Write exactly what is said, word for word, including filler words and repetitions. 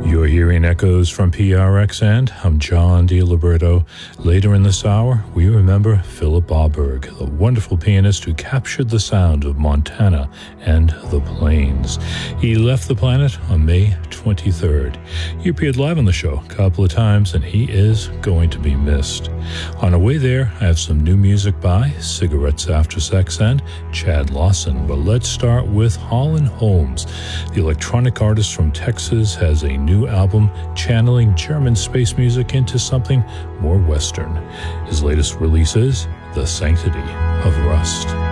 You're hearing echoes from P R X, and I'm John DiLiberto. Later in this hour, we remember Philip Auberg, the wonderful pianist who captured the sound of Montana and the Plains. He left the planet on May twenty-third. He appeared live on the show a couple of times, and he is going to be missed. On our way there, I have some new music by Cigarettes After Sex and Chad Lawson, but let's start with Holland Holmes. The electronic artist from Texas has a new album channeling German space music into something more Western. His latest release is The Sanctity of Rust.